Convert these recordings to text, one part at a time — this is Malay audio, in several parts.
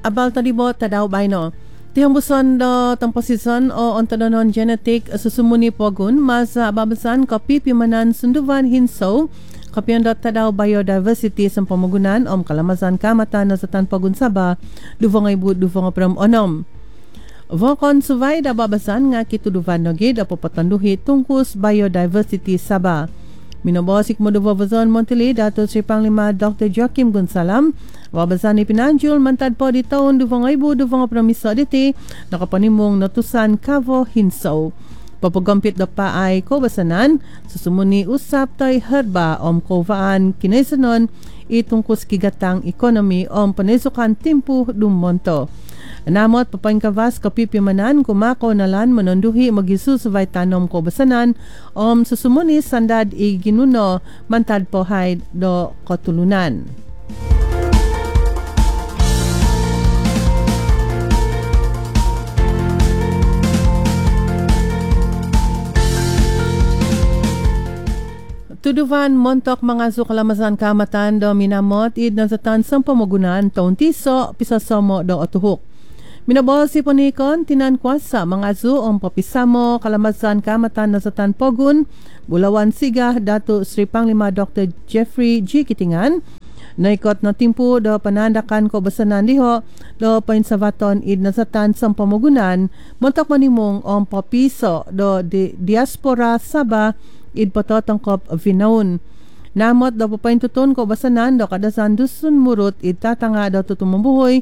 abal tadi bo tadaw bayno. Tihambusan do tamposison o ontodonon genetic susumuni pogun masa ababasan kopi pimanan sunduvan hinso kapian do tadaw biodiversity sa pamagunan kalamasan kamatan na satan pogun Sabah 2026. Vokon suvay da babasan nga kituduvan nogi da papatanduhi tungkus biodiversity Sabah. Minobosik mo do Vavazon Montili Dato Sri Panglima Dr. Joaquim Gonsalam babasan ni pinanjul mantad po di taon 2025 diti nakapanimong notusan Kavo Hinso. Papagumpit da pa ay kobasanan susumuni usap tay herba kovaan kinesanon itungkus kigatang ekonomi panesukan timpu dumonto. Namot papangkavas kapipimanan kumako nalan manonduhi magisusuvay tanom ko basanan susumuni sandad ginuno mantad pohay do kotulunan. Tuduvan montok mga kalamasan kamatan do minamot id na satan sang pamagunan taon tiso pisasomo do otuhok. Minabol si Ponikon, tinankwasa mga zu papisamo kalamasan kamatan na satan pogun, Bulawan Sigah, Dato Sri Panglima Dr. Jeffrey G. Kitingan, naikot na timpu do panandakan ko basanan diho, do painsabaton id na satan sang pamagunan, montok manimong papiso do diaspora Sabah, id patotangkop vinaun. Namot daw papaintuton ko basanan do kadasan dusun murut id tatanga daw tutumambuhoy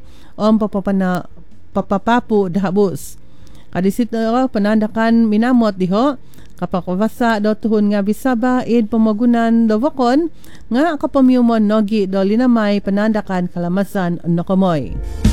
papapapu dahabos. Kadisit daw panandakan minamot diho kapakawasa daw tuhon nga bisaba id pamagunan daw wakon nga kapamyumon nogi daw linamay panandakan kalamasan nakomoy.